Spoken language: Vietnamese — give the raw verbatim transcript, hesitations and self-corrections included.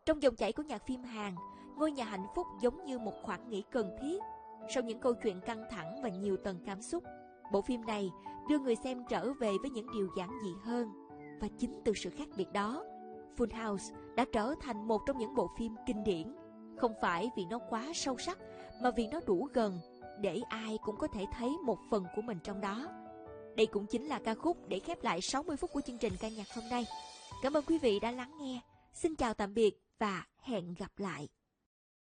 Trong dòng chảy của nhạc phim Hàn, ngôi nhà hạnh phúc giống như một khoảng nghỉ cần thiết sau những câu chuyện căng thẳng và nhiều tầng cảm xúc. Bộ phim này đưa người xem trở về với những điều giản dị hơn, và chính từ sự khác biệt đó, Full House đã trở thành một trong những bộ phim kinh điển, không phải vì nó quá sâu sắc mà vì nó đủ gần để ai cũng có thể thấy một phần của mình trong đó. Đây cũng chính là ca khúc để khép lại sáu mươi phút của chương trình ca nhạc hôm nay. Cảm ơn quý vị đã lắng nghe. Xin chào tạm biệt và hẹn gặp lại.